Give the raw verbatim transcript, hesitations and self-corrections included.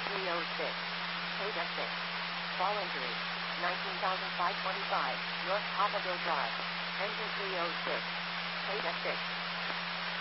three oh six. Data six. Fall injury. nineteen thousand five hundred twenty-five, North Poplarville Drive. Engine three oh six. Data six.